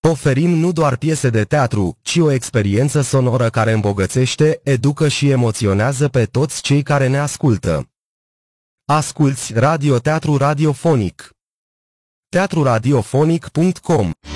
Oferim nu doar piese de teatru, ci o experiență sonoră care îmbogățește, educă și emoționează pe toți cei care ne ascultă. Asculți radioteatru radiofonic. teatruradiofonic.com